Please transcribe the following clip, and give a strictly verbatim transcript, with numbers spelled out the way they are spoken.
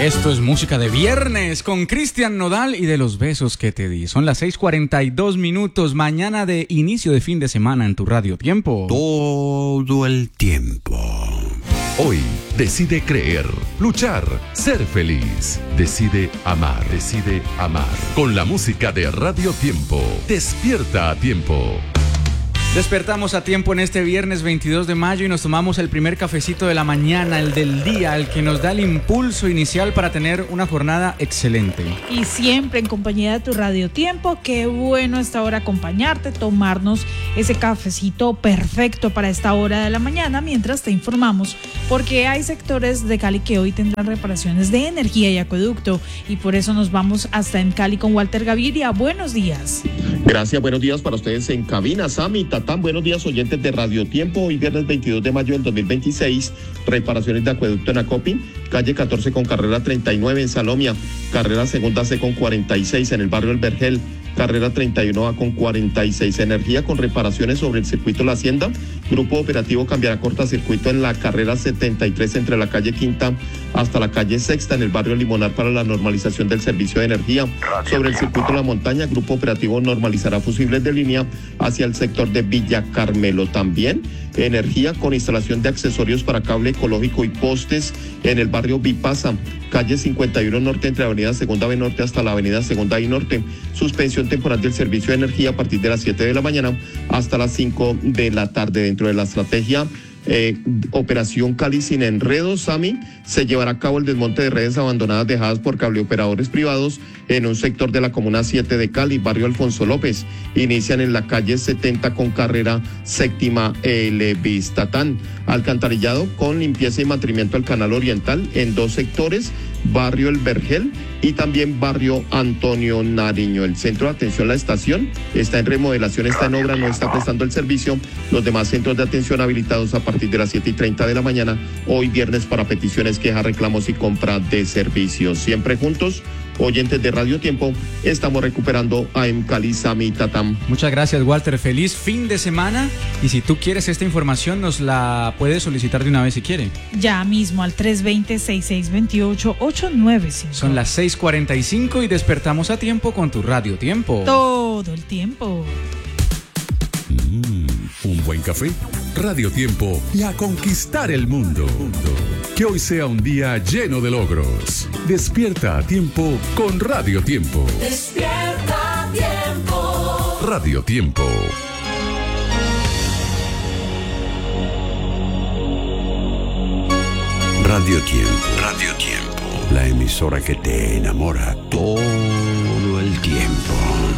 Esto es música de viernes con Cristian Nodal y de los besos que te di. Son las seis cuarenta y dos minutos, mañana de inicio de fin de semana en tu Radio Tiempo. Todo el tiempo. Hoy decide creer, luchar, ser feliz. Decide amar, decide amar. Con la música de Radio Tiempo. Despierta a tiempo. Despertamos a tiempo en este viernes veintidós de mayo y nos tomamos el primer cafecito de la mañana, el del día, el que nos da el impulso inicial para tener una jornada excelente. Y siempre en compañía de tu Radio Tiempo, qué bueno a esta hora acompañarte, tomarnos ese cafecito perfecto para esta hora de la mañana mientras te informamos, porque hay sectores de Cali que hoy tendrán reparaciones de energía y acueducto y por eso nos vamos hasta en Cali con Walter Gaviria. Buenos días. Gracias, buenos días para ustedes en cabina, Sami, Tatán, buenos días oyentes de Radio Tiempo. Hoy viernes veintidós de mayo del dos mil veintiséis, reparaciones de acueducto en Acopin, calle catorce con carrera treinta y nueve en Salomia, carrera segunda C con cuarenta y seis en el barrio El Vergel, carrera treinta y uno A con cuarenta y seis, energía con reparaciones sobre el circuito La Hacienda, grupo operativo cambiará cortacircuito en la carrera setenta y tres entre la calle Quinta hasta la calle Sexta en el barrio Limonar para la normalización del servicio de energía. Sobre el circuito La Montaña, grupo operativo normalizará fusibles de línea hacia el sector de Villa Carmelo. También energía con instalación de accesorios para cable ecológico y postes en el barrio Vipasa, calle cincuenta y uno Norte entre avenida Segunda B Norte hasta la avenida Segunda I Norte. Suspensión temporal del servicio de energía a partir de las siete de la mañana hasta las cinco de la tarde. Dentro de la estrategia Eh, Operación Cali sin enredos, Sami, se llevará a cabo el desmonte de redes abandonadas dejadas por cableoperadores privados en un sector de la comuna siete de Cali, barrio Alfonso López. Inician en la calle setenta con carrera séptima El Vistatán. Alcantarillado con limpieza y mantenimiento al canal oriental en dos sectores, barrio El Vergel y también barrio Antonio Nariño. El centro de atención, la estación, está en remodelación, está en obra, no está prestando el servicio. Los demás centros de atención habilitados a partir de las siete y treinta de la mañana, hoy viernes, para peticiones, quejas, reclamos y compra de servicios. Siempre juntos, oyentes de Radio Tiempo, estamos recuperando a M. Cali, Sami, Tatam. Muchas gracias, Walter. Feliz fin de semana. Y si tú quieres esta información, nos la puedes solicitar de una vez si quiere. Ya mismo al tres dos cero, seis seis dos ocho, ocho nueve cinco. Son las seis cuarenta y cinco y despertamos a tiempo con tu Radio Tiempo. Todo el tiempo. Mm, un buen café, Radio Tiempo y a conquistar el mundo. Que hoy sea un día lleno de logros. Despierta a tiempo con Radio Tiempo. Despierta a tiempo. Radio Tiempo. Radio Tiempo. Radio Tiempo. La emisora que te enamora todo